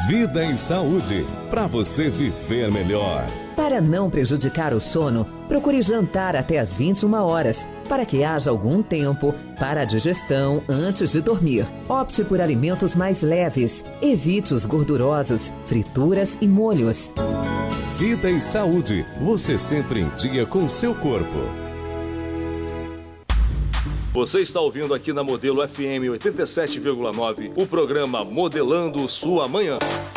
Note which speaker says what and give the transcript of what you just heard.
Speaker 1: Vida e Saúde, para você viver melhor.
Speaker 2: Para não prejudicar o sono, procure jantar até às 21 horas, para que haja algum tempo para a digestão antes de dormir. Opte por alimentos mais leves. Evite os gordurosos, frituras e molhos.
Speaker 1: Vida e Saúde, você sempre em dia com seu corpo.
Speaker 3: Você está ouvindo aqui na Modelo FM 87,9 o programa Modelando Sua Manhã.